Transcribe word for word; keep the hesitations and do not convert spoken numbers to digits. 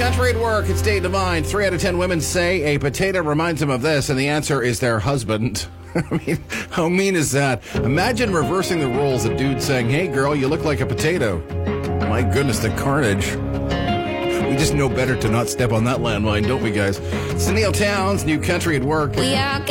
Country at work, it's Date Divine. Three out of ten women say a potato reminds them of this, and the answer is their husband. I mean, how mean is that? Imagine reversing the roles, a dude saying, hey girl, you look like a potato. My goodness, the carnage. We just know better to not step on that landmine, don't we, guys? It's Neil Towns, New Country at Work. We are